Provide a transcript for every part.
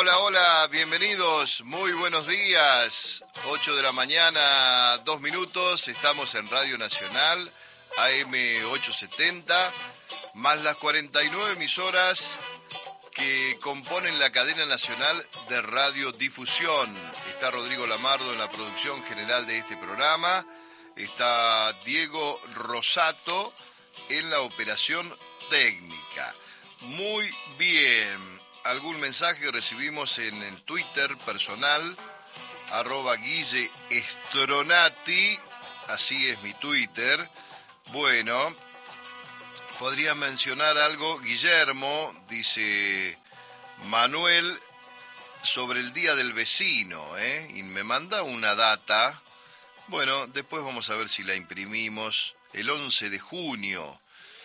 Hola, hola, bienvenidos, muy buenos días. 8 de la mañana, 2 minutos, estamos en Radio Nacional, AM 870, más las 49 emisoras que componen la cadena nacional de radiodifusión. Está Rodrigo Lamardo en la producción general de este programa, está Diego Rosato en la operación técnica. Muy bien. Algún mensaje que recibimos en el Twitter personal, @GuilleEstronati, así es mi Twitter. Bueno, podría mencionar algo, Guillermo, dice Manuel, sobre el Día del Vecino, y me manda una data. Bueno, después vamos a ver si la imprimimos. El 11 de junio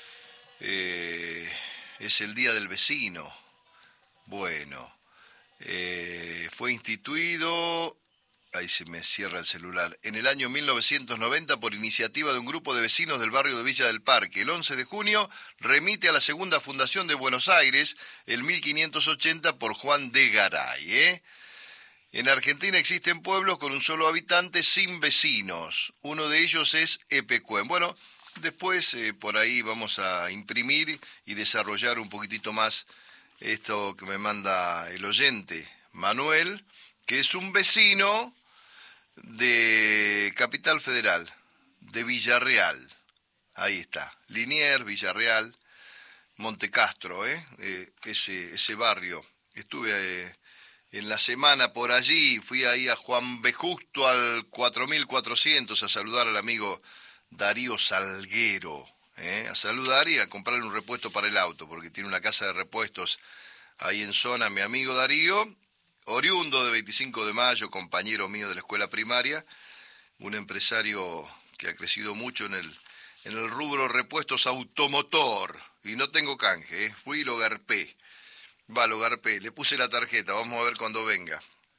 es el Día del Vecino. Bueno, fue instituido, ahí se me cierra el celular, en el año 1990 por iniciativa de un grupo de vecinos del barrio de Villa del Parque. El 11 de junio remite a la segunda fundación de Buenos Aires, el 1580 por Juan de Garay. En Argentina existen pueblos con un solo habitante sin vecinos. Uno de ellos es Epecuén. Bueno, después por ahí vamos a imprimir y desarrollar un poquitito más esto que me manda el oyente Manuel, que es un vecino de Capital Federal, de Villarreal. Ahí está, Liniers, Villarreal, Montecastro, ese barrio. Estuve en la semana por allí, fui ahí a Juan B. Justo al 4400 a saludar al amigo Darío Salguero. A saludar y a comprarle un repuesto para el auto, porque tiene una casa de repuestos ahí en zona, mi amigo Darío, oriundo de 25 de Mayo, compañero mío de la escuela primaria, un empresario que ha crecido mucho en el rubro repuestos automotor, y no tengo canje, fui y lo garpé, le puse la tarjeta, vamos a ver cuando venga.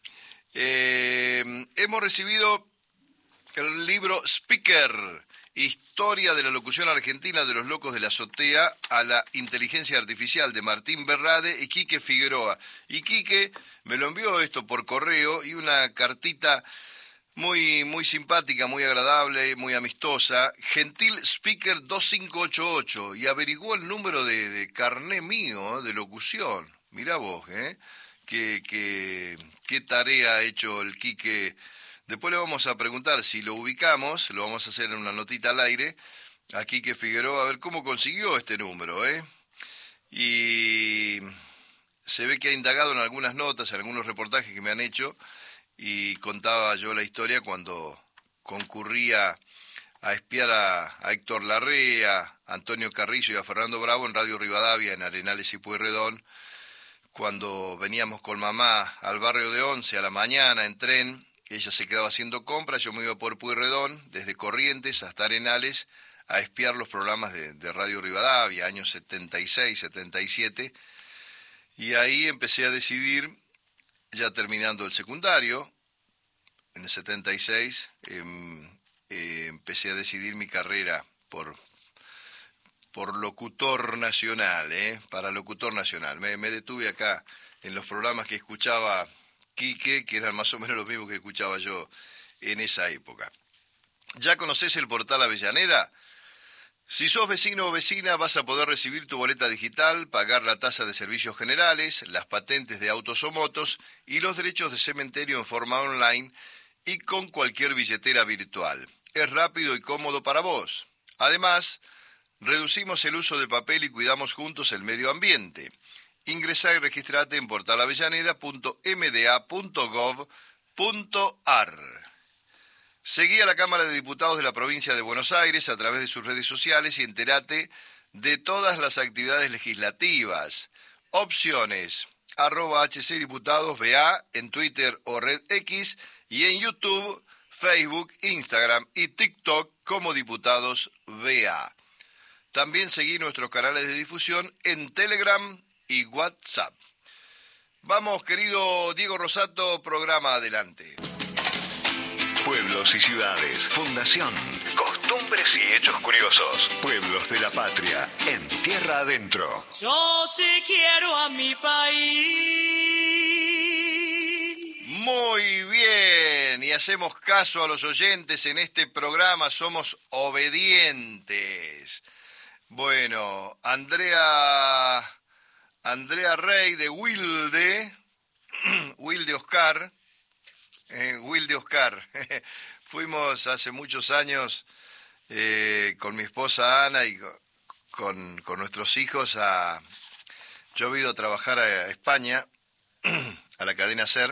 Hemos recibido el libro Speaker, Historia de la locución argentina de los locos de la azotea a la inteligencia artificial, de Martín Berrade y Quique Figueroa. Y Quique me lo envió esto por correo y una cartita muy, muy simpática, muy agradable, muy amistosa. Gentil Speaker 2588, y averiguó el número de carné mío de locución. Mirá vos, qué tarea ha hecho el Quique. Después le vamos a preguntar si lo ubicamos, lo vamos a hacer en una notita al aire, a Quique Figueroa, a ver cómo consiguió este número, Y se ve que ha indagado en algunas notas, en algunos reportajes que me han hecho, y contaba yo la historia cuando concurría a espiar a Héctor Larrea, a Antonio Carrillo y a Fernando Bravo en Radio Rivadavia, en Arenales y Pueyrredón, cuando veníamos con mamá al barrio de Once a la mañana en tren. Ella se quedaba haciendo compras, yo me iba por Pueyrredón, desde Corrientes hasta Arenales, a espiar los programas de Radio Rivadavia, años 76, 77, y ahí empecé a decidir, ya terminando el secundario, en el 76, empecé a decidir mi carrera por locutor nacional, para locutor nacional. Me detuve acá en los programas que escuchaba Quique, que eran más o menos los mismos que escuchaba yo en esa época. ¿Ya conoces el portal Avellaneda? Si sos vecino o vecina, vas a poder recibir tu boleta digital, pagar la tasa de servicios generales, las patentes de autos o motos y los derechos de cementerio en forma online y con cualquier billetera virtual. Es rápido y cómodo para vos. Además, reducimos el uso de papel y cuidamos juntos el medio ambiente. Ingresá y registrate en portalavellaneda.mda.gov.ar. Seguí a la Cámara de Diputados de la Provincia de Buenos Aires a través de sus redes sociales y entérate de todas las actividades legislativas. Opciones, @HCDiputadosBA en Twitter o Red X, y en YouTube, Facebook, Instagram y TikTok como Diputados BA. También seguí nuestros canales de difusión en Telegram y WhatsApp. Vamos, querido Diego Rosato, programa adelante. Pueblos y ciudades, fundación, costumbres y hechos curiosos. Pueblos de la patria, en tierra adentro. Yo sí quiero a mi país. hacemos caso a los oyentes en este programa, somos obedientes. Bueno, Andrea Rey de Wilde Oscar, fuimos hace muchos años con mi esposa Ana y con nuestros hijos yo he ido a trabajar a España, a la cadena SER,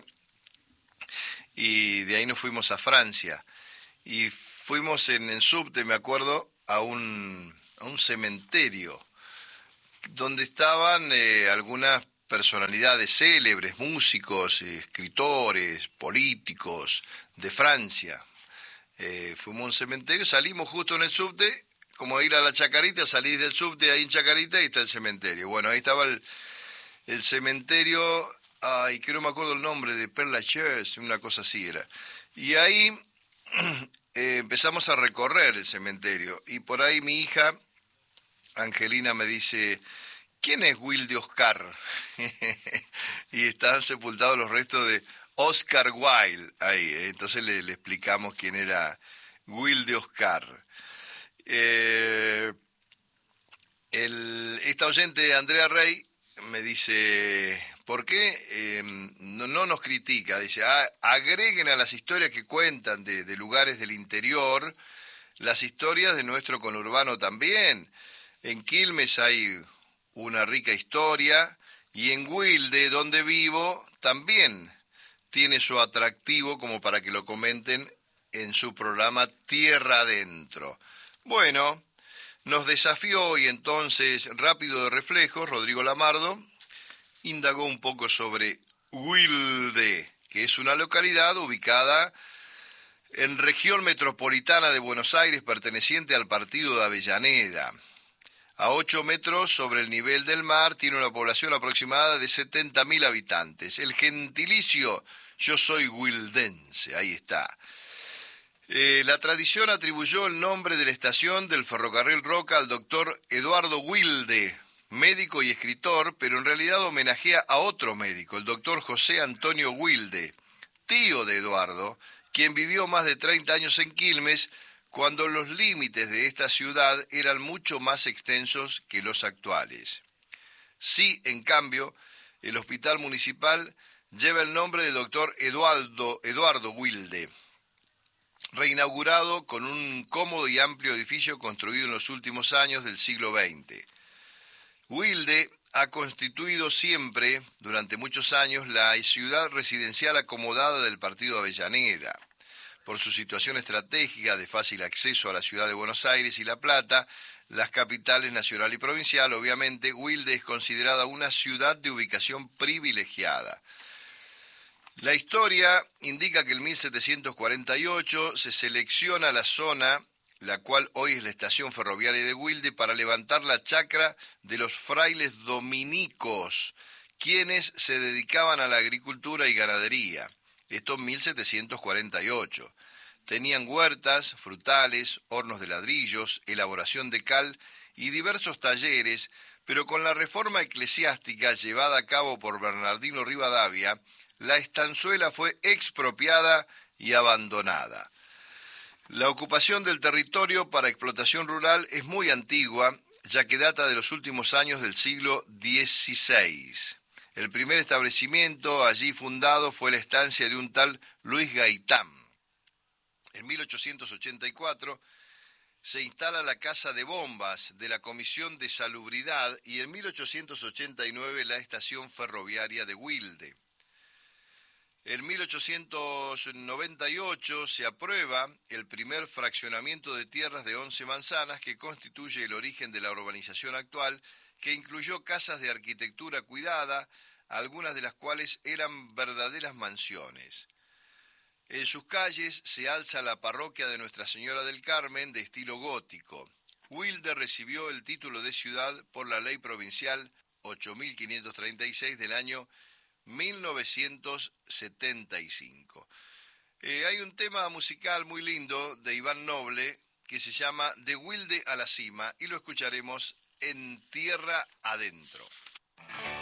y de ahí nos fuimos a Francia. Y fuimos en subte, me acuerdo, a un cementerio donde estaban algunas personalidades célebres, músicos, escritores, políticos de Francia. Fuimos a un cementerio, salimos justo en el subte, como ir a la Chacarita, salís del subte ahí en Chacarita y está el cementerio. Bueno, ahí estaba el cementerio, que no me acuerdo el nombre, de Père Lachaise, una cosa así era. Y ahí empezamos a recorrer el cementerio, y por ahí mi hija Angelina me dice: ¿quién es Wilde Oscar? Y estaban sepultados los restos de Oscar Wilde ahí. Entonces le explicamos quién era Wilde Oscar. Esta oyente, Andrea Rey, me dice: ¿por qué no nos critica? Dice: agreguen a las historias que cuentan de lugares del interior las historias de nuestro conurbano también. En Quilmes hay una rica historia, y en Wilde, donde vivo, también tiene su atractivo como para que lo comenten en su programa Tierra Adentro. Bueno, nos desafió hoy entonces Rápido de Reflejos, Rodrigo Lamardo, indagó un poco sobre Wilde, que es una localidad ubicada en región metropolitana de Buenos Aires, perteneciente al partido de Avellaneda. A 8 metros sobre el nivel del mar, tiene una población aproximada de 70.000 habitantes. El gentilicio: yo soy wildense, ahí está. La tradición atribuyó el nombre de la estación del ferrocarril Roca al doctor Eduardo Wilde, médico y escritor, pero en realidad homenajea a otro médico, el doctor José Antonio Wilde, tío de Eduardo, quien vivió más de 30 años en Quilmes, cuando los límites de esta ciudad eran mucho más extensos que los actuales. Sí, en cambio, el hospital municipal lleva el nombre del doctor Eduardo Wilde, reinaugurado con un cómodo y amplio edificio construido en los últimos años del siglo XX. Wilde ha constituido siempre, durante muchos años, la ciudad residencial acomodada del partido Avellaneda. Por su situación estratégica de fácil acceso a la ciudad de Buenos Aires y La Plata, las capitales nacional y provincial, obviamente, Wilde es considerada una ciudad de ubicación privilegiada. La historia indica que en 1748 se selecciona la zona, la cual hoy es la estación ferroviaria de Wilde, para levantar la chacra de los frailes dominicos, quienes se dedicaban a la agricultura y ganadería. Esto en 1748. Tenían huertas, frutales, hornos de ladrillos, elaboración de cal y diversos talleres, pero con la reforma eclesiástica llevada a cabo por Bernardino Rivadavia, la estanzuela fue expropiada y abandonada. La ocupación del territorio para explotación rural es muy antigua, ya que data de los últimos años del siglo XVI. El primer establecimiento allí fundado fue la estancia de un tal Luis Gaitán. En 1884 se instala la Casa de Bombas de la Comisión de Salubridad y en 1889 la estación ferroviaria de Wilde. En 1898 se aprueba el primer fraccionamiento de tierras de 11 manzanas que constituye el origen de la urbanización actual, que incluyó casas de arquitectura cuidada, algunas de las cuales eran verdaderas mansiones. En sus calles se alza la parroquia de Nuestra Señora del Carmen de estilo gótico. Wilde recibió el título de ciudad por la ley provincial 8.536 del año 1975. Hay un tema musical muy lindo de Iván Noble que se llama De Wilde a la cima y lo escucharemos en Tierra Adentro.